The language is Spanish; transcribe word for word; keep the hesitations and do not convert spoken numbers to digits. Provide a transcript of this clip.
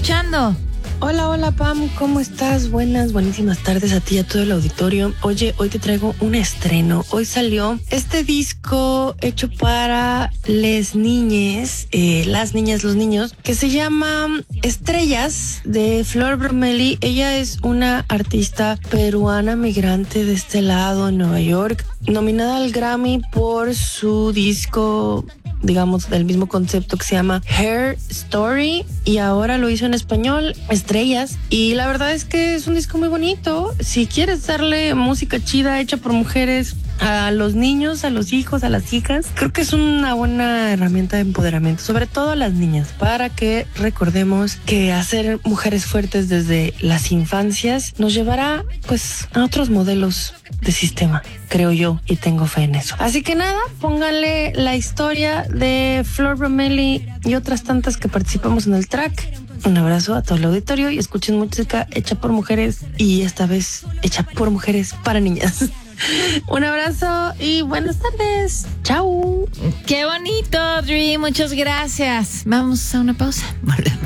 escuchando? Hola, hola Pam, ¿cómo estás? Buenas, buenísimas tardes a ti y a todo el auditorio. Oye, hoy te traigo un estreno. Hoy salió este disco hecho para les niñes, eh, las niñas, los niños, que se llama Estrellas, de Flor Bromelli. Ella es una artista peruana migrante de este lado, en Nueva York, nominada al Grammy por su disco, digamos, del mismo concepto, que se llama Her Story, y ahora lo hizo en español, Estrellas, y la verdad es que es un disco muy bonito. Si quieres darle música chida hecha por mujeres a los niños, a los hijos, a las hijas, creo que es una buena herramienta de empoderamiento, sobre todo a las niñas, para que recordemos que hacer mujeres fuertes desde las infancias nos llevará pues a otros modelos de sistema, creo yo, y tengo fe en eso. Así que nada, pónganle la historia de Flor Bromelli y otras tantas que participamos en el track. Un abrazo a todo el auditorio y escuchen música hecha por mujeres, y esta vez hecha por mujeres para niñas. Un abrazo y buenas tardes. Chao. Qué bonito, Dri. Muchas gracias. Vamos a una pausa. Volvemos.